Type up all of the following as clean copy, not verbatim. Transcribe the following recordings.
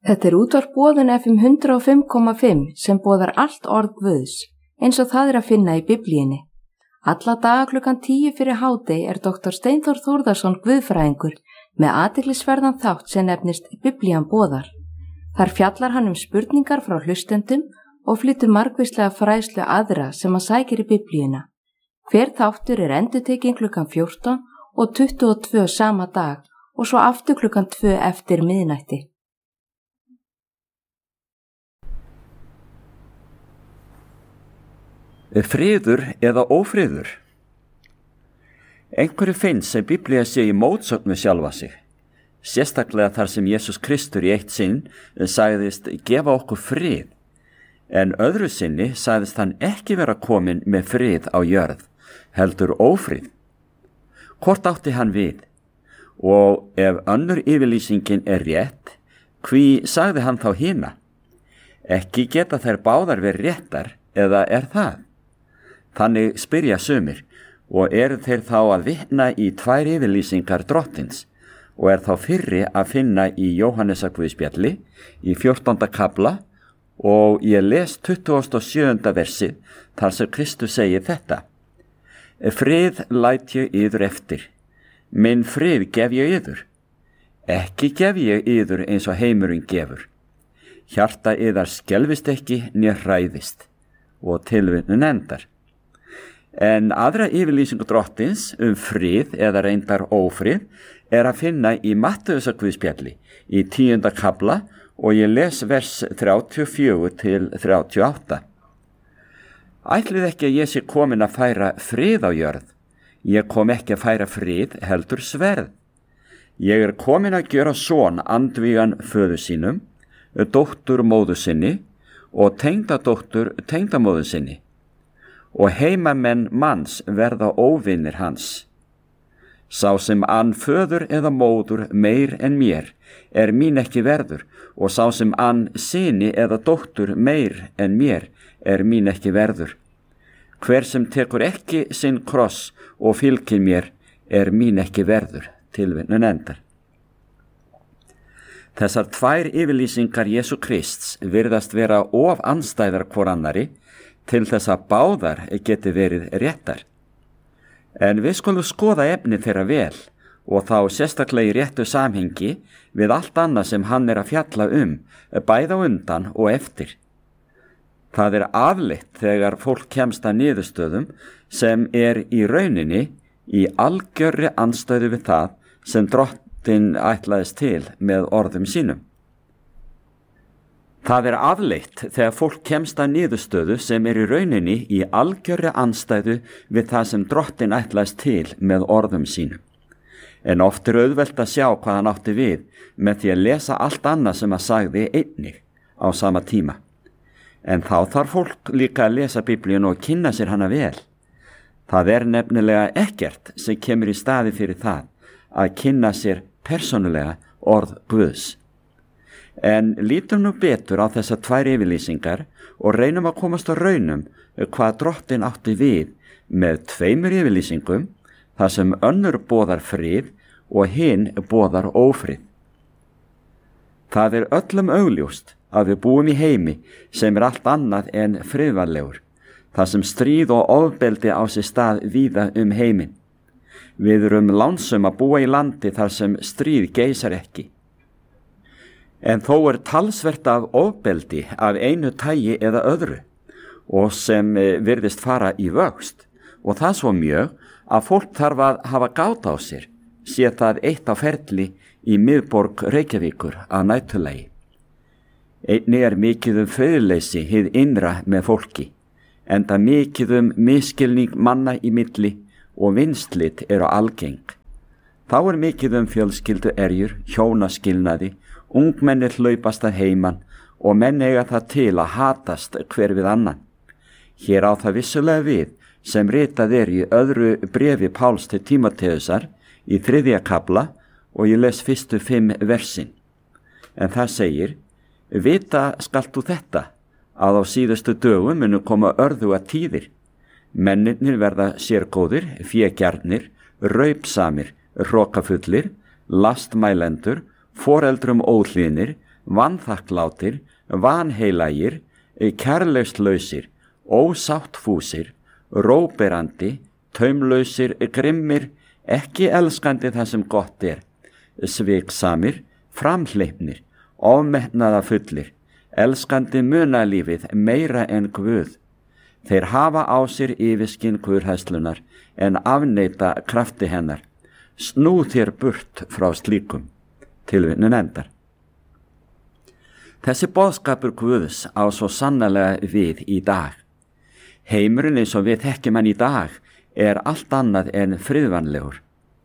Þetta útvarp Boðun FM 105,5 sem boðar allt orð Guðs, eins og það að finna í Biblíunni. Alla daga klukkan 10 fyrir hádegi Dr. Steinþór Þórðarson guðfræðingur með athyglisverðan þátt sem nefnist Biblían boðar. Þar fjallar hann spurningar frá hlustendum og flytur margvíslega fræðslu aðra sem að sækir í Biblíuna. Hver þáttur endurtekinn klukkan 14 og 22 sama dag og svo aftur klukkan 2 eftir miðnætti. Friður eða ófriður? Einhverju finnst sem Biblía sé í mótsögn við sjálfa sig. Sérstaklega þar sem Jesús Kristur í eitt sinn sagðist gefa okkur frið, en öðru sinni sagðist hann ekki vera kominn með frið á jörð, heldur ófrið. Hvort átti hann við? Og ef önnur yfirlýsingin rétt, hví sagði hann þá hina? Ekki geta þær báðar verið réttar, eða það? Þannig spyrja sumir, og eru þeir þá að vitna í tvær yfirlýsingar drottins, og þá fyrri að finna í Jóhannesarguðspjalli í 14. kafla, og ég les 27. versið þar sem Kristus segir þetta: Frið læt ég yður eftir, minn frið gef ég yður, ekki gef ég yður eins og heimurinn gefur. Hjarta yðar skelfist ekki né hræðist, og tilvitnun endar. En aðra yfirlýsingu drottins frið eða reyndar ófrið að finna í Mattheusarguðspjalli í 10. kafla, og ég les vers 34 til 38. Ætlið ekki að ég sé komin að færa frið á jörð. Ég kom ekki að færa frið, heldur sverð. Ég komin að gjöra son andvígan föður sínum, dóttur móður sinni og tengdadóttur tengdamóður sinni. Og heimamenn manns verða óvinir hans. Sá sem ann föður eða móður meir en mér mín ekki verður, og sá sem ann syni eða dóttur meir en mér mín ekki verður. Hver sem tekur ekki sinn kross og fylgir mér mín ekki verður. Tilvitnun endar. Þessar tvær yfirlýsingar Jesú Krists virðast vera of andstæðar hvor annari, til þess að báðar geti verið réttar. En við skulum skoða efni þeirra vel, og þá sérstaklega í réttu samhengi við allt annað sem hann að fjalla bæði á undan og eftir. Það afleitt þegar fólk kemst að niðurstöðum sem í rauninni í algjörri andstöðu við það sem drottinn ætlaðist til með orðum sínum. Það afleitt þegar fólk kemst að niðurstöðu sem í rauninni í algjörri andstæðu við það sem drottinn ætlaðist til með orðum sínum. En oft auðvelt að sjá hvað hann átti við með því að lesa allt annað sem hann sagði einnig á sama tíma. En þá þarf fólk líka að lesa Biblíun og kynna sér hana vel. Það nefnilega ekkert sem kemur í staði fyrir það að kynna sér persónulega orð Guðs. En lítum nú betur á þessar tvær yfirlýsingar og reynum að komast á raunum hvað drottinn átti við með tveimur yfirlýsingum, þar sem önnur boðar frið og hinn boðar ófrið. Það öllum augljóst að við búum í heimi sem allt annað en friðvænlegur, þar sem stríð og ofbeldi á sér stað víða heiminn. Við erum lánsum að búa í landi þar sem stríð geisar ekki. En þó talsvert af ofbeldi af einu tagi eða öðru, og sem virðist fara í vöxt, og það svo mjög að fólk þarf að hafa gát á sér, sé það eitt á ferli í miðborg Reykjavíkur að næturlagi. Einnig mikið föðurleysi hið innra með fólki, enda mikið misskilning manna í milli og vinslit algeng. Þá mikið fjölskyldu erjur, hjónaskilnaði, ungmennir hlaupast að heiman og menn eiga það til að hatast hver við annan. Hér á það vissulega við sem ritað í öðru bréfi Páls til Tímóteusar í 3. kafla, og ég les fyrstu 5 versin. En það segir: Vita skalt þú þetta, að á síðustu dögum munu koma örðuga tíðir. Mennirnir verða sérgóðir, fégjarnir, raupsamir, hrokafullir, lastmælendur, foreldrum óhlýðnir, vanþakklátir, vanheilagir, kærleikslausir, ósáttfúsir, róberandi, taumlausir, grimmir, ekki elskandi það sem gott er, sviksamir, framhleypnir, ofmetnaðarfullir, elskandi munalífið meira en Guð. Þeir hafa á sér yfirskinn guðhræðslunnar en afneita krafti hennar. Snú þér burt frá slíkum. Tilvitnun endar. Þessi boðskapur Guðs á svo sannarlega við í dag. Heimurinn eins og við þekkjum hann í dag er allt annað en friðvænlegur.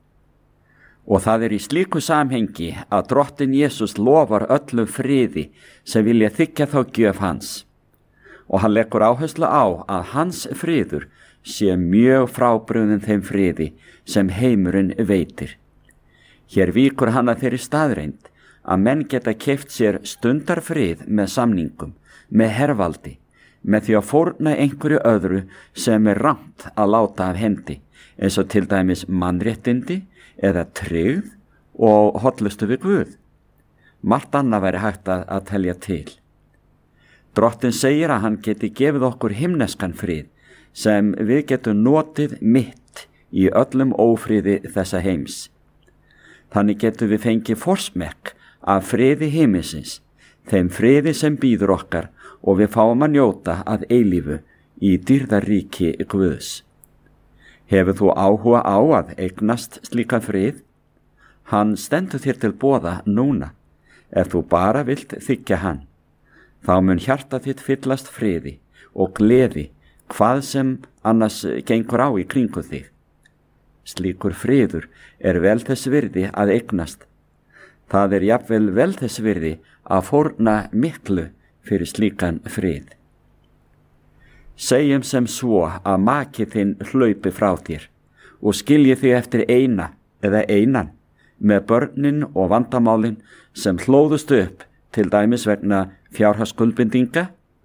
Og það er í slíku samhengi að Drottinn Jesús lofar öllum friði sem vilja þiggja þá gjöf hans. Og hann leggur áherslu á að hans friður sé mjög frábrugðinn þeim friði sem heimurinn veitir. Hér víkur hann að þeirri staðreind að menn geta keypt sér stundarfrið með samningum, með hervaldi, með því að fórna einhverju öðru sem er rangt að láta af hendi, eins og til dæmis mannréttindi eða tryggð og hollustu við Guð. Margt annað væri hægt að telja til. Drottinn segir að hann geti gefið okkur himneskan frið sem við getum notið mitt í öllum ófriði þessa heims. Þannig getum við fengið forsmekk af friði himinsins, þeim friði sem býður okkar og við fáum að njóta að eilífu í dýrðaríki Guðs. Hefur þú áhuga á að eignast slíkan frið? Hann stendur þér til boða núna, ef þú bara vilt þiggja hann. Þá mun hjarta þitt fyllast friði og gleði hvað sem annars gengur á í kringu þig. Slíkur friður er vel þess virði að eignast. Það er jafnvel vel þess virði að fórna miklu fyrir slíkan frið. Segjum sem svo að maki þinn hlaupi frá þér og skilji þig eftir eina eða einan með börnin og vandamálin sem hlóðust upp til dæmis vegna fjárhagsskuldbindinga.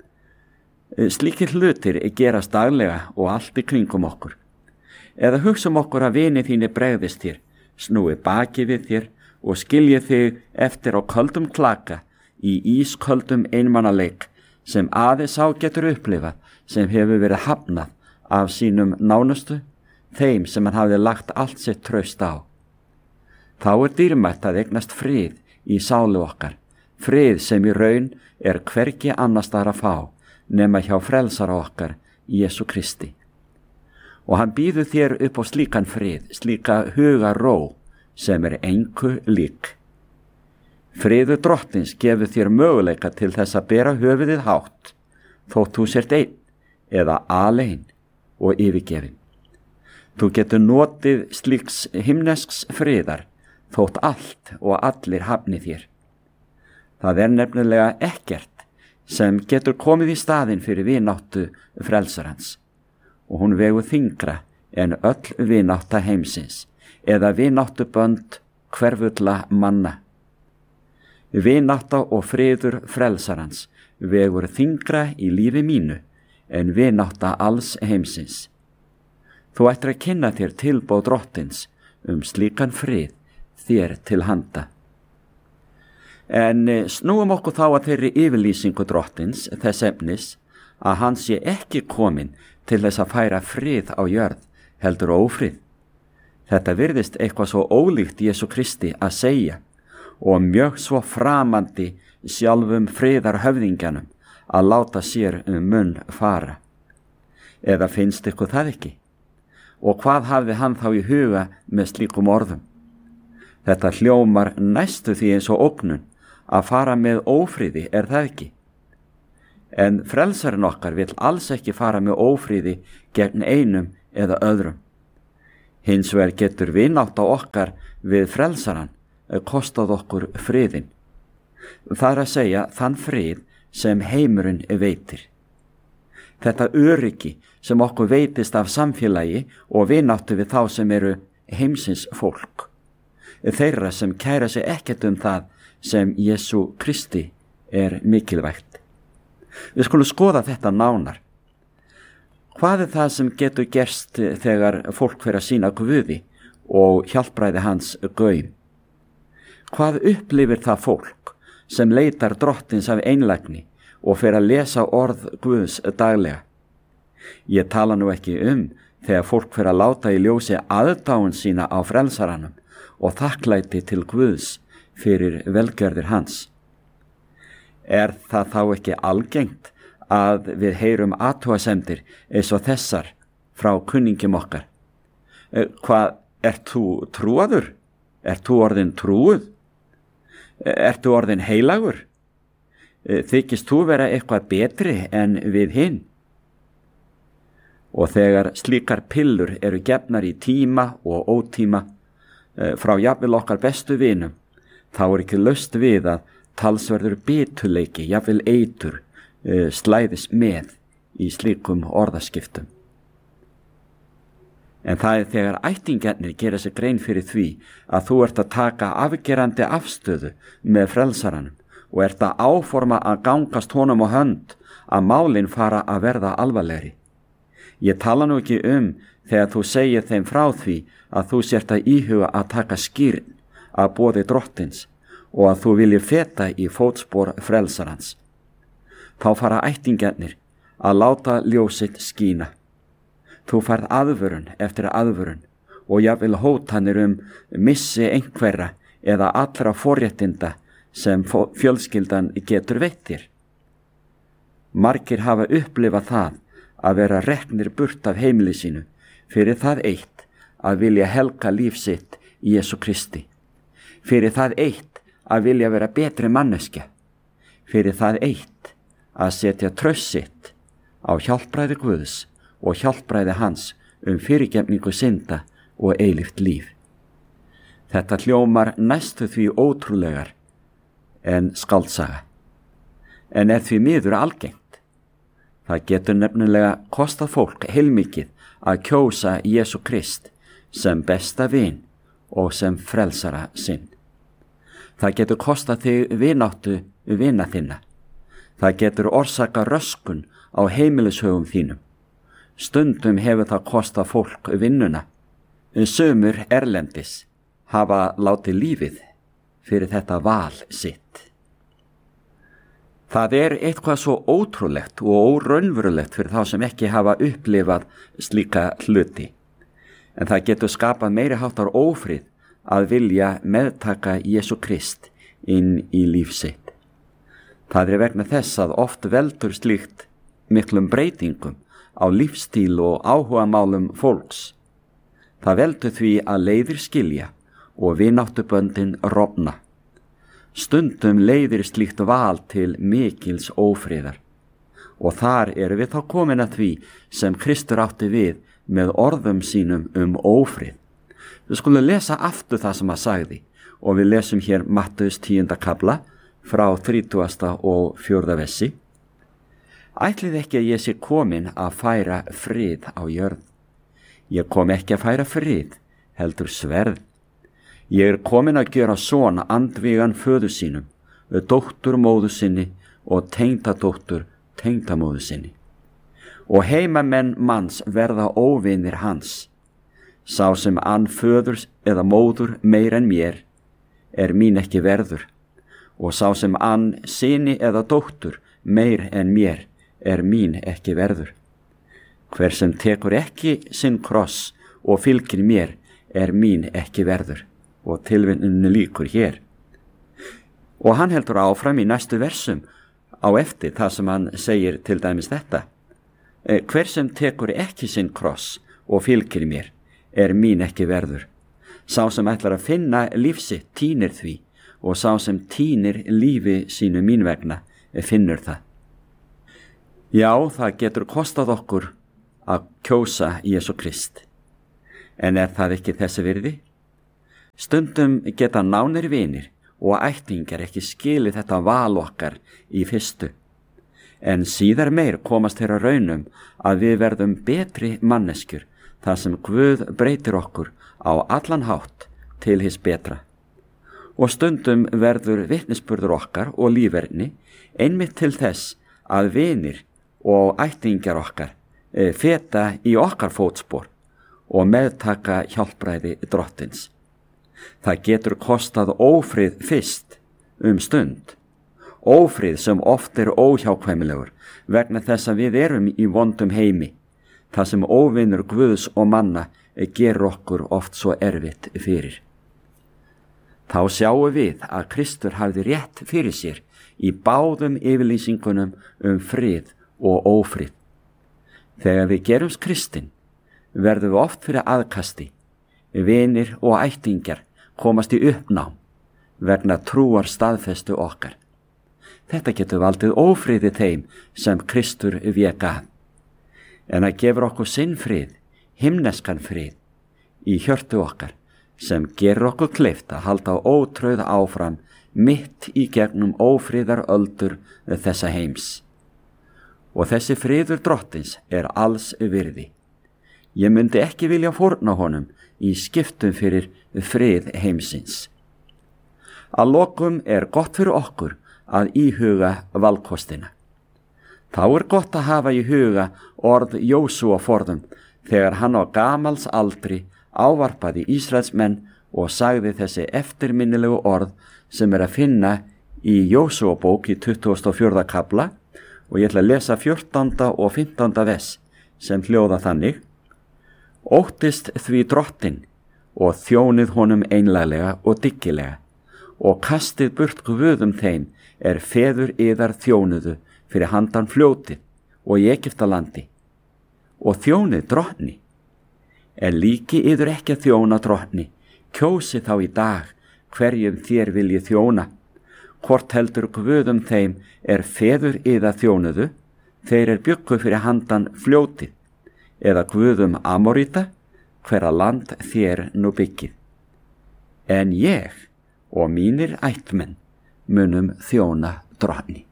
Slíkir hlutir gerast daglega og allt í kringum okkur. Eða hugsum okkur að vini þínu bregðist þér, snúi baki við þér og skilji þig eftir á köldum klaka í ísköldum einmannaleik sem aðeins á getur upplifað sem hefur verið hafnað af sínum nánustu, þeim sem hann hafði lagt allt sitt traust á. Þá er dýrmætt að eignast frið í sálu okkar, frið sem í raun er hvergi annars staðar að fá nema hjá frelsara okkar, Jesú Kristi. Og hann býður þér upp á slíkan frið, slíka hugarró sem er engu lík. Friður Drottins gefur þér möguleika til þess að bera höfuðið hátt, þótt þú sért einn eða alein og yfirgefin. Þú getur notið slíks himnesks friðar, þótt allt og allir hafni þér. Það er nefnilega ekkert sem getur komið í staðinn fyrir vináttu frelsarans og hún vegur þyngra en öll vinátta heimsins eða vináttubönd hverfulla manna. Vinátta og friður frelsarans vegur þyngra í lífi mínu en vinátta alls heimsins. Þú ættir að kynna þér tilboð Drottins slíkan frið þér til handa. En snúum okkur þá að þeirri yfirlýsingu Drottins þess efnis að hann sé ekki kominn til þess að færa frið á jörð, heldur ófrið. Þetta virðist eitthvað svo ólíkt Jesú Kristi að segja og mjög svo framandi sjálfum friðarhöfðingjanum að láta sér munn fara. Eða finnst ykkur það ekki? Og hvað hafði hann þá í huga með slíkum orðum? Þetta hljómar næstu því eins og ógnun að fara með ófríði, er það ekki? En frelsarinn okkar vill alls ekki fara með ófríði gegn einum eða öðrum. Hins vegar getur vinátta okkar við frelsarann kostað okkur friðin. Það er að segja þann frið sem heimurinn veitir. Þetta öryggi sem okkur veitist af samfélagi og vináttu við þá sem eru heimsins fólk. Þeirra sem kæra sig ekkert það sem Jesú Kristi er mikilvægt. Við skulum skoða þetta nánar. Hvað er það sem getur gerst þegar fólk fer að sýna Guði og hjálpræði hans gaum? Hvað upplifir það fólk sem leitar drottins af einlægni og fer að lesa orð Guðs daglega. Ég tala nú ekki þegar fólk fer að láta í ljósi aðdáun sína á frelsaranum og þakklæti til Guðs fyrir velgjörðir hans. Er það þá ekki algengt að við heyrum athugasemdir eins og þessar frá kunningjum okkar? Hvað, ert þú trúaður? Ert þú orðin trúuð? Ert þú orðin heilagur? Þykist þú vera eitthvað betri en við hinn? Og þegar slíkar pillur eru gefnar í tíma og ótíma frá jafnvel okkar bestu vinum, þá ekki laust við að talsverður biturleiki, jafnvel eitur, slæðis með í slíkum orðaskiptum. En það þegar ættingjarnir gera sig grein fyrir því að þú ert að taka afgerandi afstöðu með frelsaranum og ert að áforma að gangast honum á hönd að málin fara að verða alvarlegri. Ég tala nú ekki þegar þú segir þeim frá því að þú sért að íhuga að taka skýrn að boði drottins og að þú viljir feta í fótspor frelsarans. Þá fara ættingjarnir að láta ljósitt skína. Þú færð aðvörun eftir aðvörun og jafnvel hótanir missi einhverra eða allra forréttinda sem fjölskyldan getur veitt þér. Margir hafa upplifað það að vera reknir burt af heimili sínu fyrir það eitt að vilja helga líf sitt í Jesú Kristi, fyrir það eitt að vilja vera betri manneskja, fyrir það eitt að setja traust sitt á hjálpræði Guðs og hjálpræði hans fyrirgefningu synda og eilíft líf. Þetta hljómar næstu því ótrúlegar en skáldsaga, en því miður algengt. Það getur nefnilega kostað fólk heilmikið að kjósa Jesú Krist sem besta vin og sem frelsara sinn. Það getur kostað þig vináttu vina þinna. Það getur orsakað röskun á heimilishögum þínum. Stundum hefur það kostað fólk vinnuna. Sumir erlendis hafa látið lífið fyrir þetta val sitt. Það eitthvað svo ótrúlegt og óraunverulegt fyrir þá sem ekki hafa upplifað slíka hluti. En það getur skapað meiri háttar ófrið að vilja meðtaka Jesú Krist inn í líf sitt. Það vegna þess að oft veldur slíkt miklum breytingum á lífstíl og áhugamálum fólks. Það veldur því að leiðir skilja og vináttuböndin rofna. Stundum leiðir slíkt val til mikils ófriðar og þar við þá komin að því sem Kristur átti við með orðum sínum ófrið. Við skulum lesa aftur það sem hann sagði og við lesum hér Mattheus 10. kafla frá 30. og 4. versi. Ætlið ekki að ég sé komin að færa frið á jörð. Ég kom ekki að færa frið, heldur sverð. Ég komin að gjöra son andvígan föður sínum, dóttur móður sinni og tengdadóttur tengdamóður sinni. Og heimamenn manns verða óvinir hans. Sá sem ann föður eða móður meir en mér, mín ekki verður. Og sá sem ann syni eða dóttur meir en mér, mín ekki verður. Hver sem tekur ekki sinn kross og fylgir mér, mín ekki verður. Og tilvinninu líkur hér. Og hann heldur áfram í næstu versum á eftir það sem hann segir til dæmis þetta. Hver sem tekur ekki sinn kross og fylgir mér, mín ekki verður. Sá sem ætlar að finna líf sitt tínir því og sá sem tínir lífi sínu mín vegna finnur það. Já, það getur kostað okkur að kjósa Jesú Krist. En það ekki þessi virði? Stundum geta nánir vinir og ættingjar ekki skilið þetta val okkar í fyrstu. En síðar meir komast þeirra raunum að við verðum betri manneskjur þar sem Guð breytir okkur á allan hátt til hins betra. Og stundum verður vitnisburður okkar og líferni einmitt til þess að vinir og ættingjar okkar feta í okkar fótspor og meðtaka hjálpræði drottins. Það getur kostað ófrið fyrst stund, ófrið sem oft óhjákvæmilegur vegna þess að við erum í vondum heimi, þar sem óvinur Guðs og manna gerur okkur oft svo erfitt fyrir. Þá sjáum við að Kristur hafði rétt fyrir sér í báðum yfirlýsingunum frið og ófrið. Þegar við gerumst kristin, verðum við oft fyrir aðkasti, vinir og ættingjar komast í uppnám vegna trúar staðfestu okkar. Þetta getur valdið ófriði þeim sem Kristur vék að. En það gefur okkur sinn frið, himneskan frið, í hjörtu okkar, sem gerur okkur kleift að halda ótrauð áfram mitt í gegnum ófriðar öldur þessa heims. Og þessi friður drottins alls virði. Ég myndi ekki vilja fórna honum í skiptum fyrir frið heimsins. Að lokum gott fyrir okkur að íhuga valkostina. Þá gott að hafa í huga orð Jósúa forðum þegar hann á gamals aldri ávarpaði Ísraelsmenn og sagði þessi eftirminnilegu orð sem að finna í Jósúa bók í 24. kafla og ég ætla að lesa 14. og 15. vers sem hljóða þannig: Óttist því drottinn og þjónið honum einlæglega og dyggilega og kastið burt guðum þeim feður yðar þjónuðu fyrir handan fljótið og í Egyptalandi og þjónið drottni. Líki yður ekki að þjóna drottni, kjósi þá í dag hverjum þér viljið þjóna. Hvort heldur guðum þeim feður yðar þjónuðu, þeir bjuggu fyrir handan fljótið, eða guðum Amoríta, hverra land þér nú byggið. En ég og mínir ættmenn munum þjóna drottni.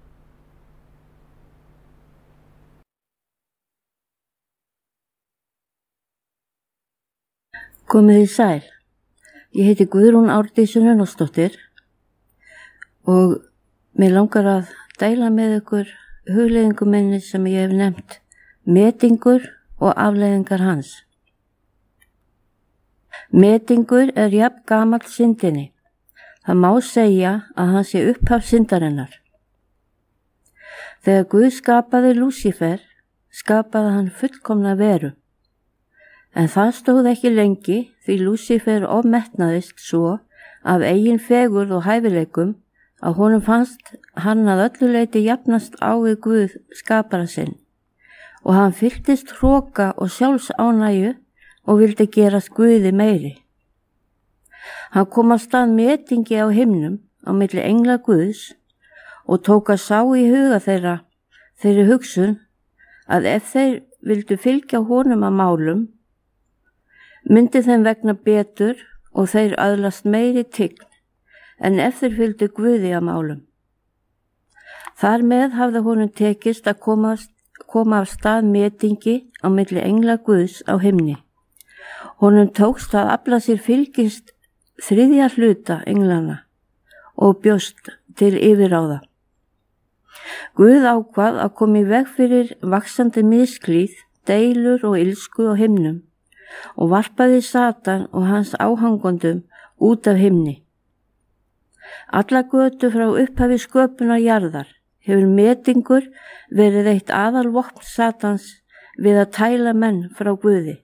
Komið þið sæl. Ég heiti Guðrún Árdís Runnarsdóttir og mér langar að deila með ykkur hugleiðingum minni sem ég hef nefnt metingur og afleiðingar hans. Metingur jafn gamall syndinni. Það má segja að hann sé upphaf syndarinnar. Þegar Guð skapaði Lúsífer, skapaði hann fullkomna veru. En það stóð ekki lengi því Lúsífer ofmetnaðist svo af eigin fegurð og hæfileikum að honum fannst hann að öllu leyti jafnast á við Guð skapara sinn og hann fylltist hroka og sjálfsánægju og vildi gerast Guði meiri. Hann kom af stað metingi á himnum á milli engla Guðs og tók að sá í huga þeirri hugsun að ef þeir vildu fylgja honum að málum, myndi þeim vegna betur og þeir öðlast meiri tign en ef þeir fylgdu Guði að málum. Þar með hafði honum tekist að koma af stað metingi á milli engla Guðs á himni. Honum tókst að afla sér fylgist 3. hluta englana og bjóst til yfirráða. Guð ákvað að koma í veg fyrir vaxandi misklíð, deilur og ilsku á himnum og varpaði Satan og hans áhangondum út af himni. Alla götu frá upphafi sköpunar jarðar hefur metingur verið eitt aðalvopn Satans við að tæla menn frá Guði.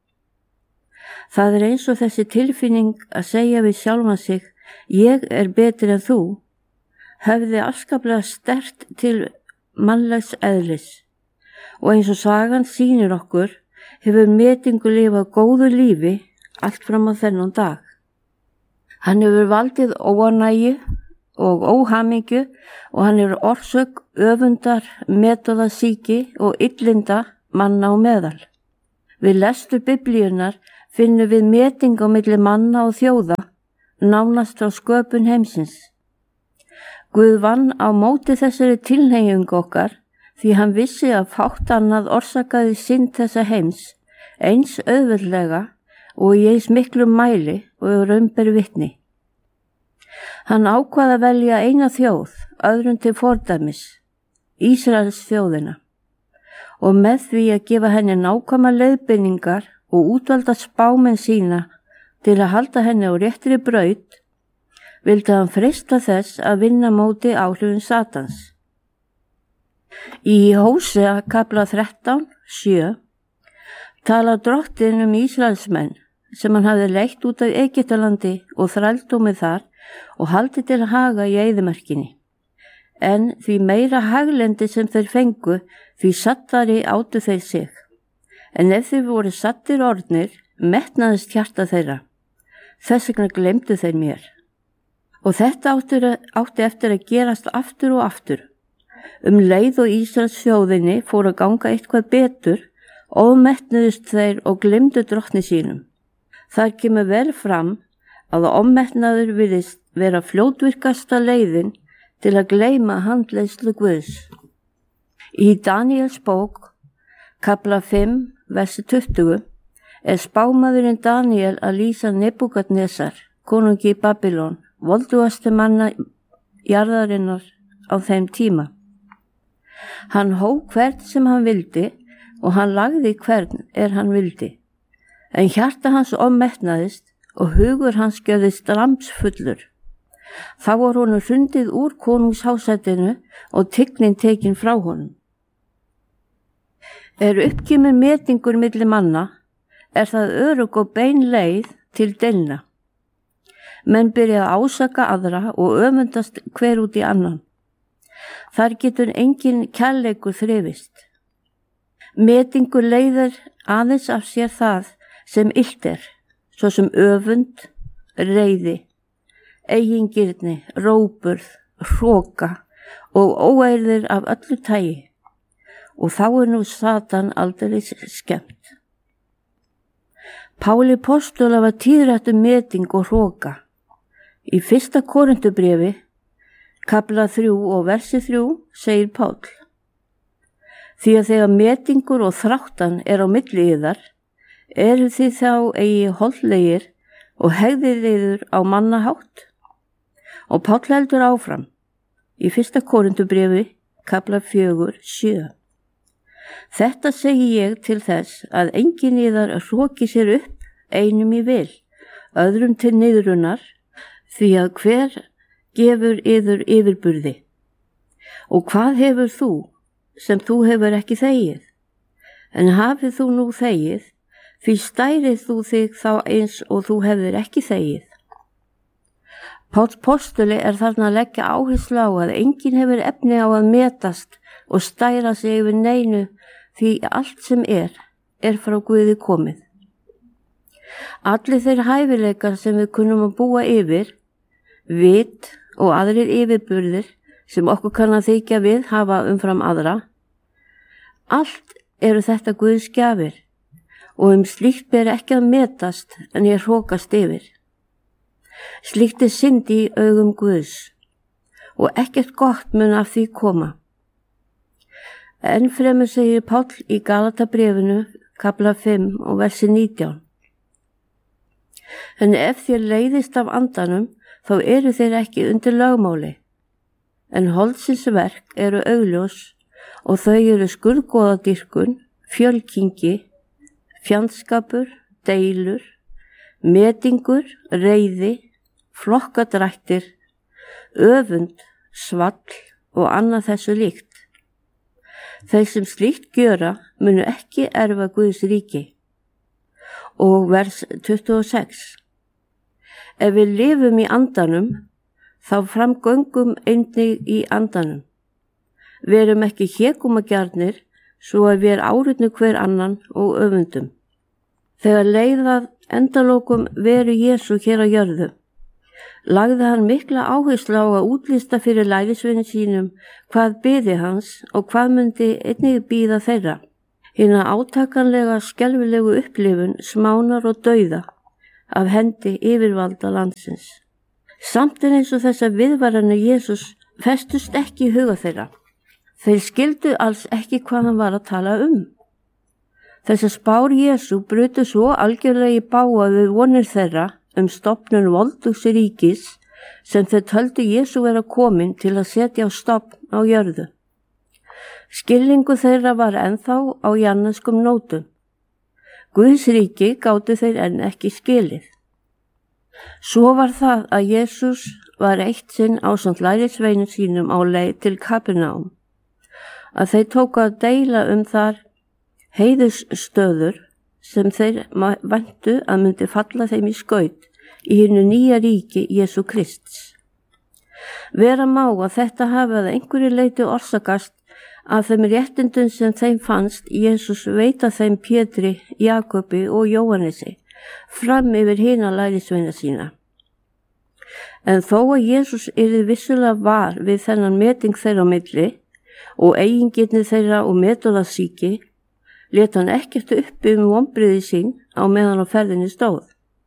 Það eins og þessi tilfinning að segja við sjálfan sig, ég betri en þú, höfði afskaplega sterkt til mannlegs eðlis og eins og sagan sýnir okkur hefur metingur lifað góðu lífi allt fram á þennan dag. Hann hefur valdið óánægju og óhamingju og hann hefur orsök öfundar, metóðasýki og illinda manna á meðal. Við lestur Biblíunnar finnum við meting á milli manna og þjóða, nánast frá sköpun heimsins. Guð vann á móti þessari tilhneigingu okkar því hann vissi að fátt annað orsakaði synd þessa heims eins auðveldlega og í eins miklu mæli og raun ber vitni. Hann ákvað að velja eina þjóð, öðrum til fordæmis, Ísraels þjóðina, og með því að gefa henni nákvæmar leiðbeiningar og útvalda spámenn sína til að halda henni á réttri braut, vildi hann freista þess að vinna móti áhrifin Satans. Í Hósea kafla 13:7 tala Drottinn Ísraelsmenn sem hann hafði leitt út af Egyptalandi og þrældómi þar og haldið til haga í eyðimerkinni. En því meira haglendi sem þeir fengu, því sattari átu þeir sig. En ef þeir voru sattir orðnir, metnaðist hjarta þeirra. Þess vegna gleymdu þeir mér. Og þetta átti eftir að gerast aftur og aftur. Leið og Ísraels þjóðinni fór að ganga eitthvað betur, ofmetnuðust þeir og gleymdu drottni sínum. Þar kemur vel fram að ofmetnaður virðist vera fljótvirkasta leiðin til að gleyma handleiðslu Guðs. Í Daníels bók, kafla 5, versi 20, spámaðurinn Daníel að lýsa Nebúkadnesar, konungi í Babylon, voldugastu manna jarðarinnar á þeim tíma. Hann hóf hvern sem hann vildi og hann lagði hvern hann vildi. En hjarta hans ofmetnaðist og hugur hans gjörðist ramsfullur. Þá var honum hrundið úr konungshásætinu og tignin tekin frá honum. Uppkemur metingur milli manna, það örugg og bein leið til deilna. Menn byrja að ásaka aðra og öfundast hver út í annan. Þar getur engin kærleikur þrifist. Metingur leiðir aðeins af sér það sem illt svo sem öfund, reiði, eigingirni, róburð, hroka og óeirðir af öllu tagi. Og þá nú Satan aldeilis skemmt. Páli postula var tíðrætt meting og hroka. Í 1. Korintubréfi, kafla 3 og versi 3, segir Páll: Því að þegar metingur og þráttan á milli yðar, eru þið þá eigi holdlegir og hegðið yður á mannahátt? Og Páll heldur áfram í 1. Korintubréfi, kafla 4:7. Þetta segi ég til þess að enginn yðar hroki sér upp einum í vil, öðrum til niðrunar, því að hver gefur yður yfirburði. Og hvað hefur þú sem þú hefur ekki þegið? En hafið þú nú þegið, því stærið þú þig þá eins og þú hefur ekki þegið. Páll postuli þarna að leggja áherslu á að enginn hefur efni á að metast og stæra sig yfir neinu, því allt sem frá Guði komið. Allir þeir hæfileikar sem við kunnum að búa yfir, vit og aðrir yfirburðir sem okkur kann að þykja við hafa umfram aðra, allt þetta Guðs gjafir og slíkt ber ekki að metast en hrókast yfir. Slíkt synd í augum Guðs og ekkert gott mun af því koma. Enn fremur segir Páll í Galatabréfinu, kafla 5 og versi 19: En ef þér leiðist af andanum, þá eru þeir ekki undir lögmáli. En holdsins verk eru augljós og þau eru skurðgoðadýrkun, fjölkingi, fjandskapur, deilur, metingur, reiði, flokkadrættir, öfund, svall og annað þessu líkt. Þeir sem slíkt gjöra munu ekki erfa Guðs ríki. Og vers 26: Ef við lifum í andanum, þá framgöngum einnig í andanum. Verum ekki hégómagjarnir, svo að við áritnu hver annan og öfundum. Þegar leið að endalokum veru Jesú hér á jörðu, lagði hann mikla áherslu á að útlista fyrir lærisveinum sínum hvað biði hans og hvað myndi einnig bíða þeirra. Hina átakanlega skelfilegu upplifun smánar og dauða af hendi yfirvalda landsins. Samt eins og þessar viðvaranir Jesús festust ekki í huga þeirra. Þeir skildu alls ekki hvað hann var að tala um. Þessar spár Jesú brutu svo algjörlega í bága við vonir þeirra stofnun voldugs ríkis sem þeir töldu Jesú vera komin til að setja á stofn á jörðu. Skilningu þeirra var ennþá á janneskum nótum. Guðs ríki gátu þeir enn ekki skilið. Svo var það að Jesús var eitt sinn ásamt lærisveinum sínum á leið til Kapernaum, að þeir tóku að deila þar heiðursstöður sem þeir væntu að myndi falla þeim í skaut í hinu nýja ríki Jesú Krists. Vera má að þetta hafi að einhverju leyti orsakast af þeim réttindum sem þeim fannst Jesús veita þeim Pétri, Jakobi og Jóhannesi fram yfir hina lærisveina sína. En þó að Jesús yrði vissulega var við þennan meting þeirra á milli og eigingirni þeirra og metorðasíki, lét hann ekkert uppi vonbrigði sín á meðan á ferðinni stóð.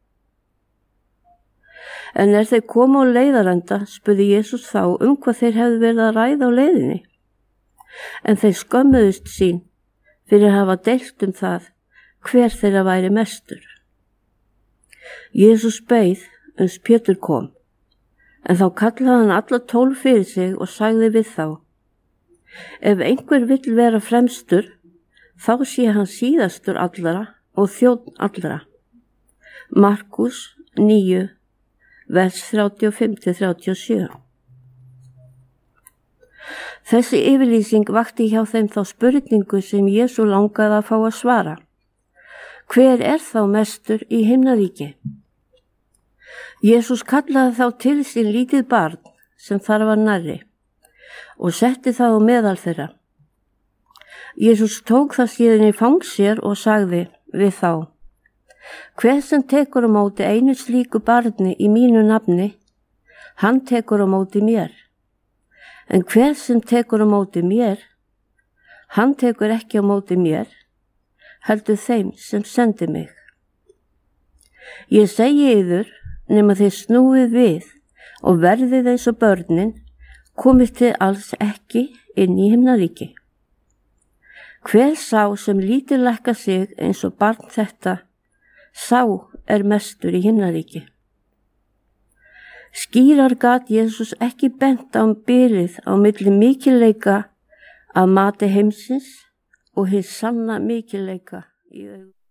En þeir komu á leiðarenda, spurði Jesús þá hvað þeir hefðu verið að ræða á leiðinni. En þeir skömmuðust sín fyrir að hafa deilt það hver þeirra væri mestur. Jesús beið Pétur kom, en þá kallaði hann alla 12 fyrir sig og sagði við þá: Ef einhver vill vera fremstur, þá sé hann síðastur allra og þjónn allra. Markus 9, vers 35-37. Þessi yfirlýsing vakti hjá þeim þá spurningu sem Jesú langaði að fá að svara. Hver þá mestur í himnaríki? Jesús kallaði þá til sín lítið barn sem þar var nærri og setti það á meðal þeirra. Jesús tók það síðan í fang sér og sagði við þá: Hver sem tekur á móti einu slíku barni í mínu nafni, hann tekur á móti mér. En hver sem tekur á móti mér, hann tekur ekki á móti mér, heldur þeim sem sendi mig. Ég segi yður, nema þið snúið við og verðið eins og börnin, komið þið alls ekki inn í himnaríki. Hver sá sem lítillækka sig eins og barn þetta, sá mestur í himnaríki. Skýrar gat Jesús ekki bent á bilið á milli mikilleika af mati heimsins og hins sanna mikilleika í augum.